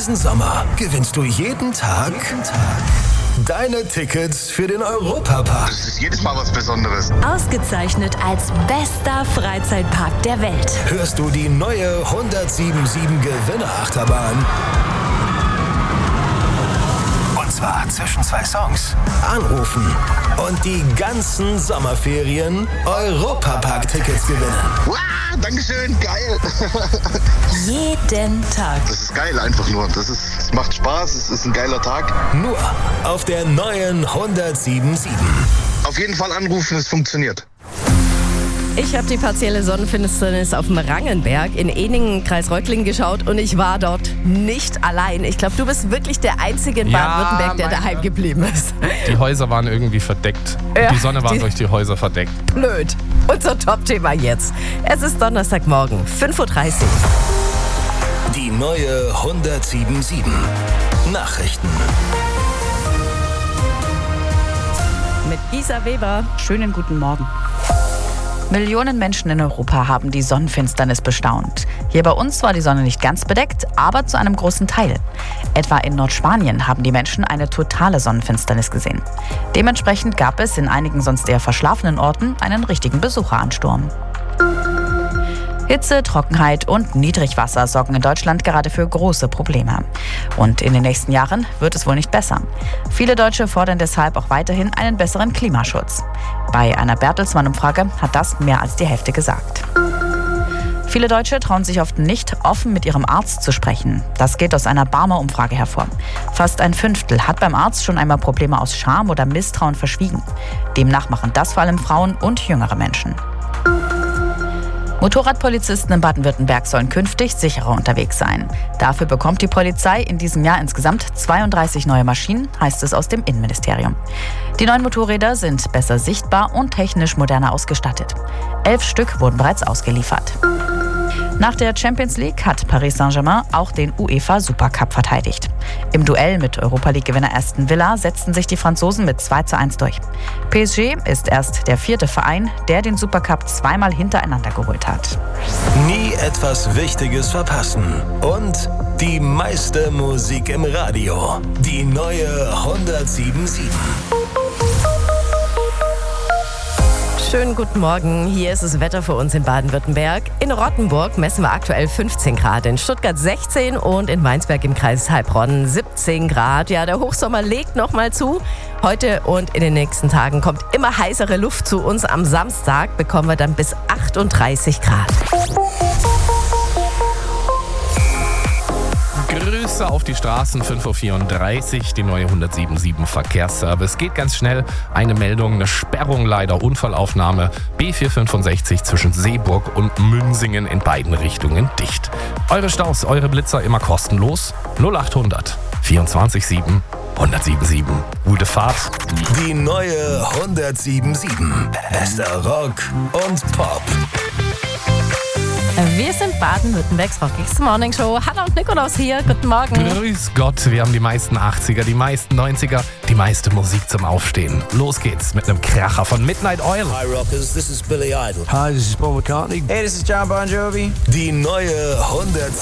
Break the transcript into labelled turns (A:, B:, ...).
A: Diesen Sommer gewinnst du jeden Tag deine Tickets für den Europapark.
B: Das ist jedes Mal was Besonderes.
C: Ausgezeichnet als bester Freizeitpark der Welt.
A: Hörst du die neue 1077 Gewinnerachterbahn? Und zwar zwischen 2 Songs. Anrufen und die ganzen Sommerferien Europapark-Tickets gewinnen.
B: Wow, Dankeschön, geil.
C: Jeden Tag.
B: Das ist geil einfach nur. Es macht Spaß, es ist ein geiler Tag.
A: Nur auf der neuen 1077.
B: Auf jeden Fall anrufen, es funktioniert.
D: Ich habe die partielle Sonnenfinsternis auf dem Rangenberg in Eningen, Kreis Reutlingen geschaut und ich war dort nicht allein. Ich glaube, du bist wirklich der Einzige in Baden-Württemberg, der daheim geblieben ist.
E: Die Häuser waren irgendwie verdeckt.
D: Ja,
E: die Sonne war durch die Häuser verdeckt.
D: Blöd. Unser Top-Thema jetzt. Es ist Donnerstagmorgen, 5:30 Uhr.
A: Die neue 1077. Nachrichten.
D: Mit Gisa Weber.
F: Schönen guten Morgen. Millionen Menschen in Europa haben die Sonnenfinsternis bestaunt. Hier bei uns war die Sonne nicht ganz bedeckt, aber zu einem großen Teil. Etwa in Nordspanien haben die Menschen eine totale Sonnenfinsternis gesehen. Dementsprechend gab es in einigen sonst eher verschlafenen Orten einen richtigen Besucheransturm. Hitze, Trockenheit und Niedrigwasser sorgen in Deutschland gerade für große Probleme. Und in den nächsten Jahren wird es wohl nicht besser. Viele Deutsche fordern deshalb auch weiterhin einen besseren Klimaschutz. Bei einer Bertelsmann-Umfrage hat das mehr als die Hälfte gesagt. Viele Deutsche trauen sich oft nicht, offen mit ihrem Arzt zu sprechen. Das geht aus einer Barmer-Umfrage hervor. Fast ein Fünftel hat beim Arzt schon einmal Probleme aus Scham oder Misstrauen verschwiegen. Demnach machen das vor allem Frauen und jüngere Menschen. Motorradpolizisten in Baden-Württemberg sollen künftig sicherer unterwegs sein. Dafür bekommt die Polizei in diesem Jahr insgesamt 32 neue Maschinen, heißt es aus dem Innenministerium. Die neuen Motorräder sind besser sichtbar und technisch moderner ausgestattet. 11 Stück wurden bereits ausgeliefert. Nach der Champions League hat Paris Saint-Germain auch den UEFA Supercup verteidigt. Im Duell mit Europa-League-Gewinner Aston Villa setzten sich die Franzosen mit 2:1 durch. PSG ist erst der 4. Verein, der den Supercup zweimal hintereinander geholt hat.
A: Nie etwas Wichtiges verpassen. Und die meiste Musik im Radio. Die neue 1077.
D: Schönen guten Morgen. Hier ist das Wetter für uns in Baden-Württemberg. In Rottenburg messen wir aktuell 15 Grad, in Stuttgart 16 und in Weinsberg im Kreis Heilbronn 17 Grad. Ja, der Hochsommer legt noch mal zu. Heute und in den nächsten Tagen kommt immer heißere Luft zu uns. Am Samstag bekommen wir dann bis 38 Grad.
E: Grüße auf die Straßen, 5:34 Uhr, die neue 1077 Verkehrsservice. Geht ganz schnell. Eine Meldung, eine Sperrung leider, Unfallaufnahme. B465 zwischen Seeburg und Münsingen in beiden Richtungen dicht. Eure Staus, eure Blitzer immer kostenlos. 0800 24 1077. Gute Fahrt.
A: Die neue 1077. Bester Rock und Pop.
D: Wir sind Baden-Württembergs rockigste Morningshow. Hannah und Nikolaus hier. Guten Morgen.
E: Grüß Gott, wir haben die meisten 80er, die meisten 90er, die meiste Musik zum Aufstehen. Los geht's mit einem Kracher von Midnight Oil.
G: Hi Rockers, this is Billy Idol.
H: Hi, this is Paul McCartney.
G: Hey, this is John Bon Jovi.
A: Die neue 1077.